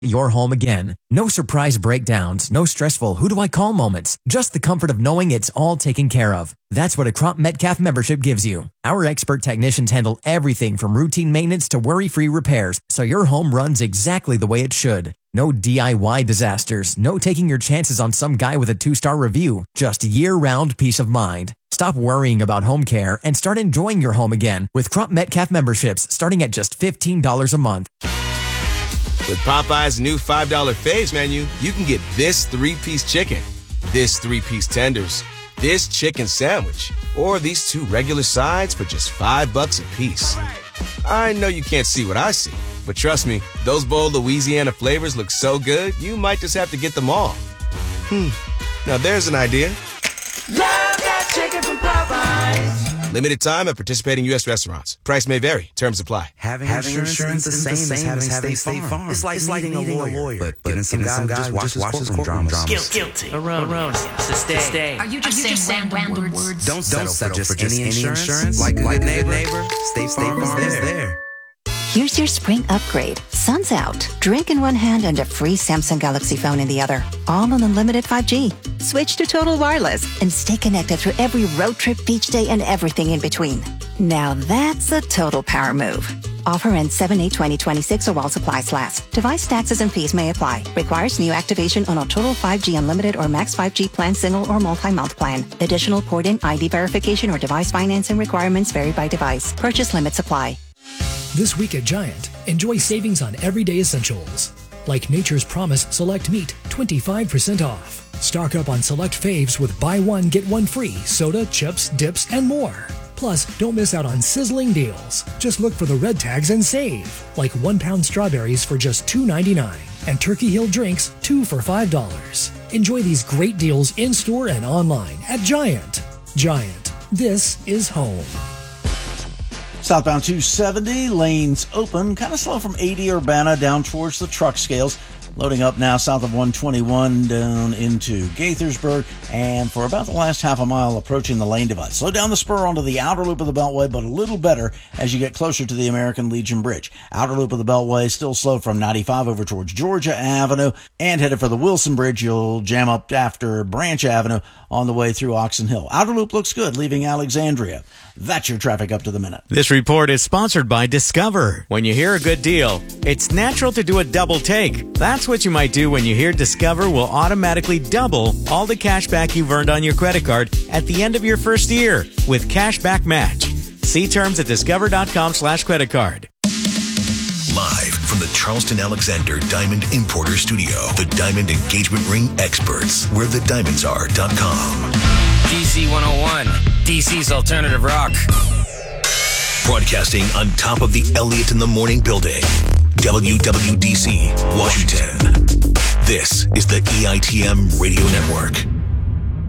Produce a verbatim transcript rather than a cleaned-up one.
your home again. No surprise breakdowns, no stressful who do I call moments, just the comfort of knowing it's all taken care of. That's what a Crop Metcalf membership gives you. Our expert technicians handle everything from routine maintenance to worry-free repairs, so your home runs exactly the way it should. No D I Y disasters, no taking your chances on some guy with a two-star review, just year-round peace of mind. Stop worrying about home care and start enjoying your home again with Crop Metcalf memberships starting at just fifteen dollars a month. With Popeye's new five dollar Faves menu, you can get this three-piece chicken, this three-piece tenders, this chicken sandwich, or these two regular sides for just five bucks a piece. I know you can't see what I see, but trust me, those bold Louisiana flavors look so good, you might just have to get them all. Hmm, now there's an idea. Love that chicken from Popeyes. Limited time at participating U S restaurants. Price may vary. Terms apply. Having, having insurance, insurance is the same, same as having State Farm. Farm. It's like, it's like needing, needing a lawyer, lawyer but, but getting some guy who just watch, watch his courtroom dramas. Guilt, guilty. Erroneous. Stay. Are you just, Are you just saying random words? words? Don't settle, Don't settle for, just for just any insurance. insurance. Like, like a good neighbor, State Farm is there. there. Here's your spring upgrade. Sun's out. Drink in one hand and a free Samsung Galaxy phone in the other. All on unlimited five G. Switch to Total Wireless and stay connected through every road trip, beach day, and everything in between. Now that's a total power move. Offer ends seven eight twenty twenty-six or while supplies last. Device taxes and fees may apply. Requires new activation on a Total five G Unlimited or Max five G plan, single or multi-month plan. Additional port-in I D verification or device financing requirements vary by device. Purchase limits apply. This week at Giant, enjoy savings on everyday essentials. Like Nature's Promise Select Meat, twenty-five percent off. Stock up on select faves with buy one, get one free, soda, chips, dips, and more. Plus, don't miss out on sizzling deals. Just look for the red tags and save. Like one pound strawberries for just two ninety-nine and Turkey Hill drinks, two for five dollars. Enjoy these great deals in-store and online at Giant. Giant, this is home. Southbound two seventy, lanes open, kind of slow from eighty Urbana down towards the truck scales. Loading up now south of one twenty-one down into Gaithersburg, and for about the last half a mile approaching the lane divide. Slow down the spur onto the outer loop of the Beltway, but a little better as you get closer to the American Legion Bridge. Outer loop of the Beltway still slow from ninety-five over towards Georgia Avenue, and headed for the Wilson Bridge. You'll jam up after Branch Avenue on the way through Oxon Hill. Outer loop looks good, leaving Alexandria. That's your traffic up to the minute. This report is sponsored by Discover. When you hear a good deal, it's natural to do a double take. That's what you might do when you hear Discover will automatically double all the cash back you've earned on your credit card at the end of your first year with Cashback Match. See terms at discover.com slash credit card. Live from the Charleston Alexander Diamond Importer Studio, the Diamond Engagement Ring experts, where the diamonds are dot com. D C one oh one, D C's alternative rock. Broadcasting on top of the Elliott in the Morning building, W W D C, Washington. This is the E I T M Radio Network.